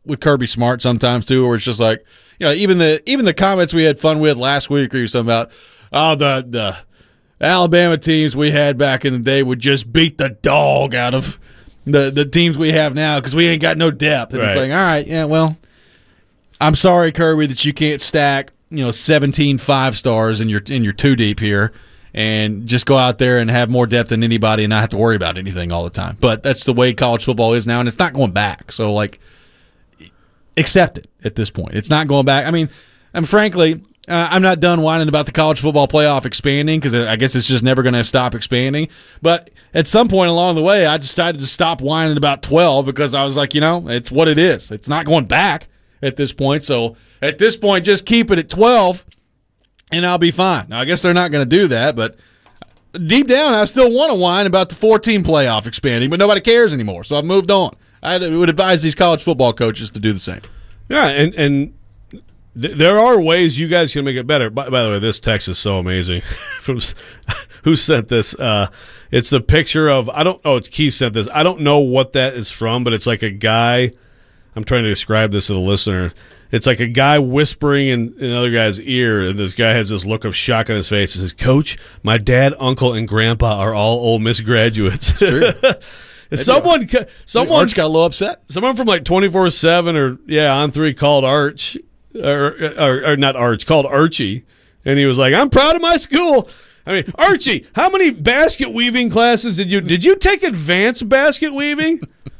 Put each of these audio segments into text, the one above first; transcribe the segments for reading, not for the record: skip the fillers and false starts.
with Kirby Smart sometimes too, where it's just like, even the comments we had fun with last week, or something about, the Alabama teams we had back in the day would just beat the dog out of the teams we have now because we ain't got no depth. And It's like, all right, yeah, well, I'm sorry, Kirby, that you can't stack 17 5-stars in your two deep here and just go out there and have more depth than anybody and not have to worry about anything all the time. But that's the way college football is now, and it's not going back. So, accept it at this point. It's not going back. I mean, frankly, I'm not done whining about the college football playoff expanding because I guess it's just never going to stop expanding. But at some point along the way, I decided to stop whining about 12 because I was like, it's what it is. It's not going back at this point. So at this point, just keep it at 12, and I'll be fine. Now, I guess they're not going to do that, but deep down, I still want to whine about the 14 playoff expanding, but nobody cares anymore, so I've moved on. I would advise these college football coaches to do the same. Yeah, and there are ways you guys can make it better. By the way, this text is so amazing. Who sent this? It's the picture of it's Keith sent this. I don't know what that is from, but it's like a guy. I'm trying to describe this to the listener. It's like a guy whispering in another guy's ear, and this guy has this look of shock on his face. He says, "Coach, my dad, uncle, and grandpa are all Ole Miss graduates." Someone Arch got a little upset. Someone from 24/7 or On 3 called Arch or not Arch, called Archie, and he was like, "I'm proud of my school." I mean, Archie, how many basket weaving classes did you take advanced basket weaving?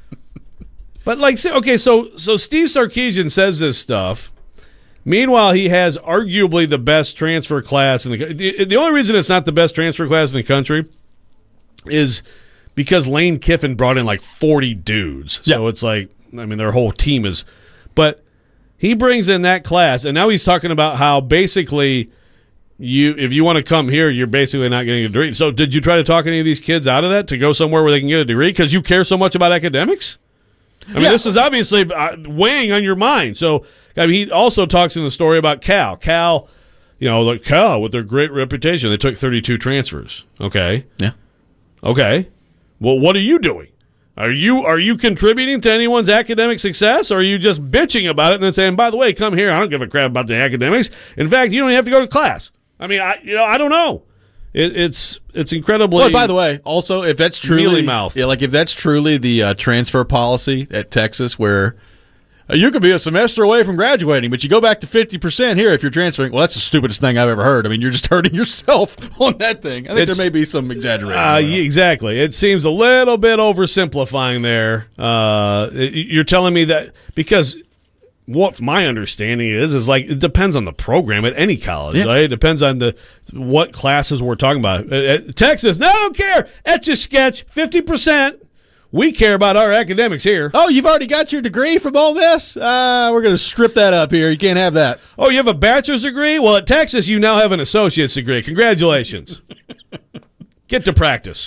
But so Steve Sarkisian says this stuff. Meanwhile, he has arguably the best transfer class in the only reason it's not the best transfer class in the country is because Lane Kiffin brought in 40 dudes. So it's their whole team is. But he brings in that class, and now he's talking about how basically if you want to come here, you're basically not getting a degree. So did you try to talk any of these kids out of that to go somewhere where they can get a degree because you care so much about academics? I mean, this is obviously weighing on your mind. So he also talks in the story about Cal. Cal, Cal with their great reputation, they took 32 transfers. Okay. Yeah. Okay. Well, what are you doing? Are you contributing to anyone's academic success, or are you just bitching about it and then saying, by the way, come here, I don't give a crap about the academics. In fact, you don't even have to go to class. I mean, I don't know. It's incredibly. Well, by the way, also if that's truly mealy-mouthed. If that's truly the transfer policy at Texas, where you could be a semester away from graduating, but you go back to 50% here if you're transferring. Well, that's the stupidest thing I've ever heard. I mean, you're just hurting yourself on that thing. I think there may be some exaggeration. Exactly. It seems a little bit oversimplifying there. You're telling me that because what my understanding is it depends on the program at any college. Yeah. Right? It depends on what classes we're talking about. At Texas, no, I don't care. Etch-a-sketch, 50%. We care about our academics here. Oh, you've already got your degree from Ole Miss? We're going to strip that up here. You can't have that. Oh, you have a bachelor's degree? Well, at Texas, you now have an associate's degree. Congratulations. Get to practice.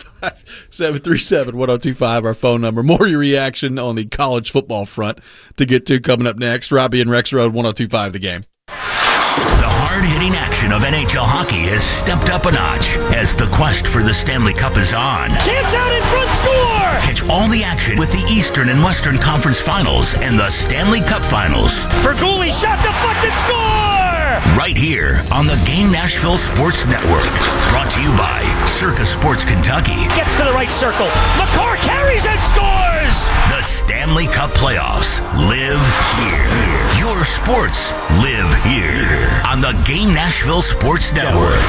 615-737-1025, our phone number. More of your reaction on the college football front to get to coming up next. Robbie and Rex Road, 1025 The Game. The hard-hitting action of NHL hockey has stepped up a notch as the quest for the Stanley Cup is on. Chance out in front, score! Catch all the action with the Eastern and Western Conference Finals and the Stanley Cup Finals. Berguli shot deflected, score! Right here on the Game Nashville Sports Network. Brought to you by Circa Sports Kentucky. Gets to the right circle. McCarr carries and scores! The Stanley Cup Playoffs live here. Your sports live here on the Game Nashville Sports Network.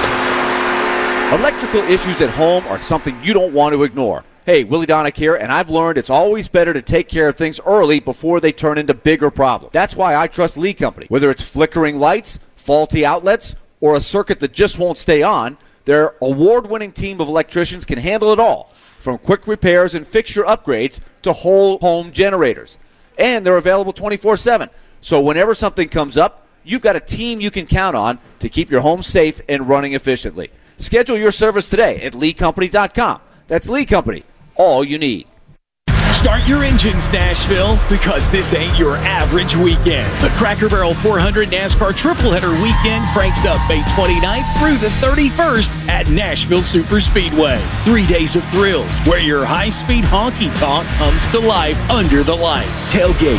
Electrical issues at home are something you don't want to ignore. Hey, Willie Donick here, and I've learned it's always better to take care of things early before they turn into bigger problems. That's why I trust Lee Company. Whether it's flickering lights, faulty outlets, or a circuit that just won't stay on, their award-winning team of electricians can handle it all, from quick repairs and fixture upgrades to whole home generators. And they're available 24/7. So whenever something comes up, you've got a team you can count on to keep your home safe and running efficiently. Schedule your service today at LeeCompany.com. That's Lee Company, all you need. Start your engines, Nashville, because this ain't your average weekend. The Cracker Barrel 400 NASCAR Tripleheader Weekend cranks up May 29th through the 31st at Nashville Superspeedway. 3 days of thrills where your high-speed honky-tonk comes to life under the lights. Tailgate,